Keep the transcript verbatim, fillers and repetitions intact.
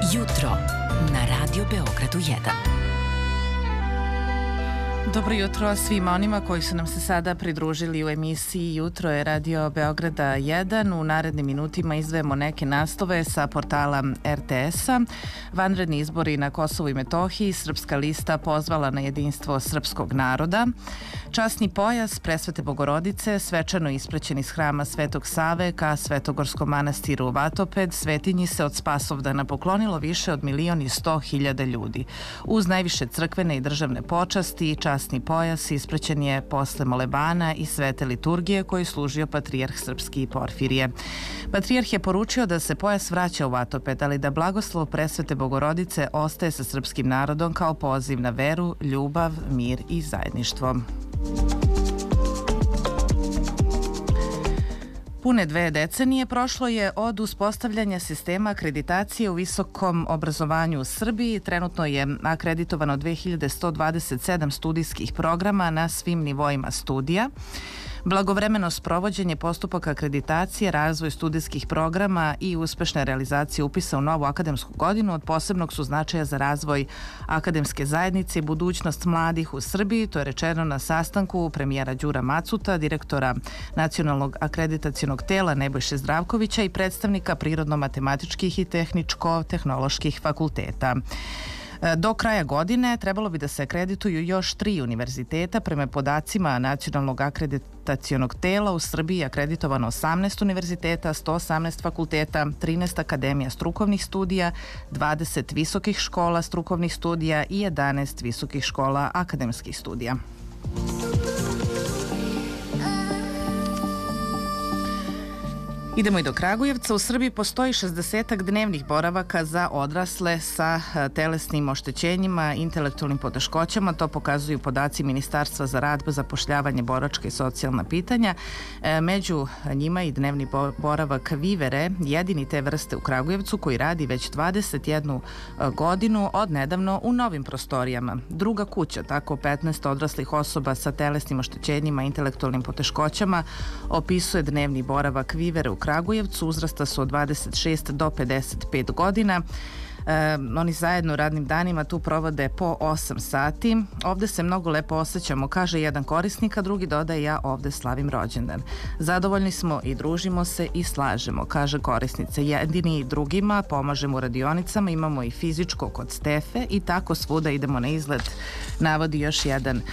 Jutro na Radio Beogradu jedan. Dobro jutro svima onima koji su nam se sada pridružili u emisiji Jutro je Radio Beograda jedan. U narednim minutima izdvajamo neke naslove sa portala er te es-a. Vanredni izbori na Kosovu i Metohiji, Srpska lista pozvala na jedinstvo srpskog naroda. Časni pojas Presvete Bogorodice, svečano ispraćen iz hrama Svetog Save ka Svetogorskom manastiru Vatoped, svetinji se od Spasovdana poklonilo više od milion i sto hiljada ljudi. Uz najviše crkvene i državne počasti, časni pojas ispraćen je posle molebana i svete liturgije koji je služio patrijarh srpski Porfirije. Patrijarh je poručio da se pojas vraća u Vatoped, ali da blagoslov Presvete Bogorodice ostaje sa srpskim narodom kao poziv na veru, ljubav, mir i zajedništvo. Pune dve decenije prošlo je od uspostavljanja sistema akreditacije u visokom obrazovanju u Srbiji. Trenutno je akreditovano dve hiljade sto dvadeset sedam studijskih programa na svim nivoima studija. Blagovremeno sprovođenje postupaka akreditacije, razvoj studijskih programa i uspešna realizacija upisa u novu akademsku godinu od posebnog su značaja za razvoj akademske zajednice i budućnost mladih u Srbiji. To je rečeno na sastanku premijera Đura Macuta, direktora Nacionalnog akreditacionog tela Nebojše Zdravkovića i predstavnika prirodno-matematičkih i tehničko-tehnoloških fakulteta. Do kraja godine trebalo bi da se akredituju još tri univerziteta. Prema podacima Nacionalnog akreditacionog tela u Srbiji je akreditovano osamnaest univerziteta, sto osamnaest fakulteta, trinaest akademija strukovnih studija, dvadeset visokih škola strukovnih studija i jedanaest visokih škola akademskih studija. Idemo i do Kragujevca. U Srbiji postoji šezdesetak dnevnih boravaka za odrasle sa telesnim oštećenjima, intelektualnim poteškoćama. To pokazuju podaci Ministarstva za rad, zapošljavanje, boračka i socijalna pitanja. Među njima i dnevni boravak Vivere, jedini te vrste u Kragujevcu koji radi već dvadeset jednu godinu od nedavno u novim prostorijama. Druga kuća, tako petnaest odraslih osoba sa telesnim oštećenjima, intelektualnim poteškoćama, opisuje dnevni boravak Vivere u Kragujevcu. Uzrasta su od dvadeset šest do pedeset pet godina. E, oni zajedno u radnim danima tu provode po osam sati. Ovde se mnogo lepo osjećamo, kaže jedan korisnik, a drugi dodaje: ja ovde slavim rođendan. Zadovoljni smo i družimo se i slažemo, kaže korisnice. Jedini i drugima pomažemo u radionicama, imamo i fizičko kod Stefe i tako svuda idemo na izlet, navodi još jedan